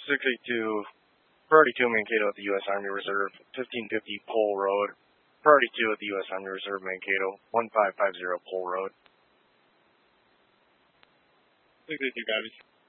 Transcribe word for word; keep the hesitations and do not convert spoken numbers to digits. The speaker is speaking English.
six eight two, Priority two Mankato at the U S Army Reserve, fifteen fifty Pole Road. Priority two at the U S Army Reserve, Mankato, one five five zero Pole Road. six eight two, copies.